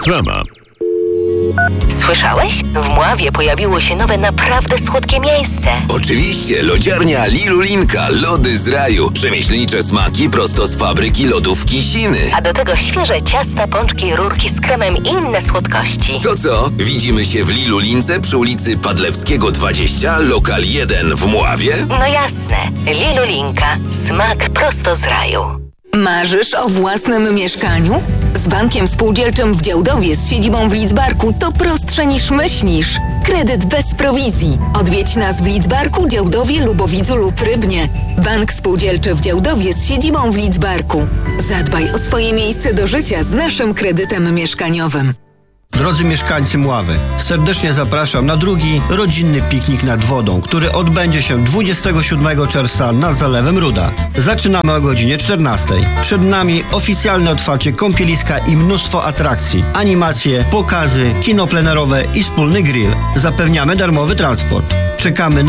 Reklama. Słyszałeś? W Mławie pojawiło się nowe, naprawdę słodkie miejsce. Oczywiście, lodziarnia Lilulinka, lody z raju. Rzemieślnicze smaki prosto z fabryki lodów Kisiny. A do tego świeże ciasta, pączki, rurki z kremem i inne słodkości. To co? Widzimy się w Lilulince przy ulicy Padlewskiego 20, lokal 1 w Mławie? No jasne. Lilulinka. Smak prosto z raju. Marzysz o własnym mieszkaniu? Z Bankiem Spółdzielczym w Działdowie z siedzibą w Lidzbarku to prostsze niż myślisz. Kredyt bez prowizji. Odwiedź nas w Lidzbarku, Działdowie, Lubowidzu lub Rybnie. Bank Spółdzielczy w Działdowie z siedzibą w Lidzbarku. Zadbaj o swoje miejsce do życia z naszym kredytem mieszkaniowym. Drodzy mieszkańcy Mławy, serdecznie zapraszam na drugi rodzinny piknik nad wodą, który odbędzie się 27 czerwca nad Zalewem Ruda. Zaczynamy o godzinie 14. Przed nami oficjalne otwarcie kąpieliska i mnóstwo atrakcji, animacje, pokazy, kino plenerowe i wspólny grill. Zapewniamy darmowy transport. Czekamy na